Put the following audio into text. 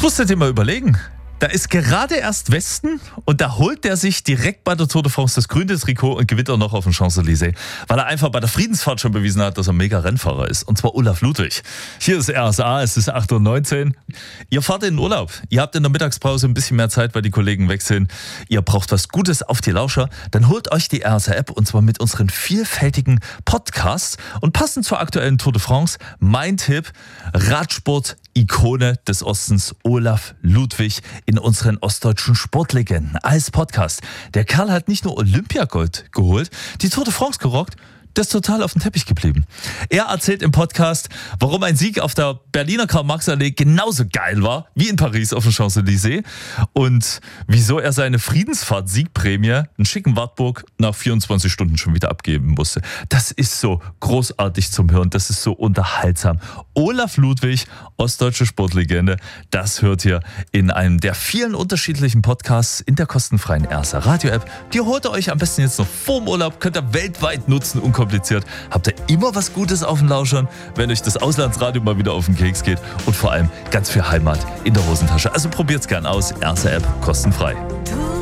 musst du dir mal überlegen. Da ist gerade erst Westen und da holt der sich direkt bei der Tour de France das grüne Trikot und gewinnt auch noch auf dem Champs-Élysées, weil er einfach bei der Friedensfahrt schon bewiesen hat, dass er mega Rennfahrer ist. Und zwar Olaf Ludwig. Hier ist RSA, es ist 8:19 Uhr. Ihr fahrt in den Urlaub. Ihr habt in der Mittagspause ein bisschen mehr Zeit, weil die Kollegen weg sind. Ihr braucht was Gutes auf die Lauscher. Dann holt euch die RSA-App und zwar mit unseren vielfältigen Podcasts. Und passend zur aktuellen Tour de France, mein Tipp, Radsport-Ikone des Ostens, Olaf Ludwig, in unseren ostdeutschen Sportlegenden als Podcast. Der Kerl hat nicht nur Olympiagold geholt, die Tour de France gerockt, der ist total auf dem Teppich geblieben. Er erzählt im Podcast, warum ein Sieg auf der Berliner Karl-Marx-Allee genauso geil war wie in Paris auf dem Champs-Élysées und wieso er seine Friedensfahrt-Siegprämie, einen schicken Wartburg, nach 24 Stunden schon wieder abgeben musste. Das ist so großartig zum Hören, das ist so unterhaltsam. Olaf Ludwig, ostdeutsche Sportlegende, das hört ihr in einem der vielen unterschiedlichen Podcasts in der kostenfreien RSA Radio-App. Die holt ihr euch am besten jetzt noch vorm Urlaub, könnt ihr weltweit nutzen, unkompliziert. Habt ihr immer was Gutes auf den Lauschern, wenn euch das Auslandsradio mal wieder auf den Keks geht und vor allem ganz viel Heimat in der Hosentasche. Also probiert's gern aus, RSA-App kostenfrei.